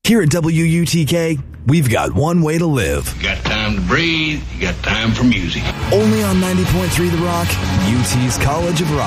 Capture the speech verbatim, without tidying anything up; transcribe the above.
Here at W U T K, we've got one way to live. You got time to breathe, you got time for music. Only on ninety point three The Rock, U T's College of Rock.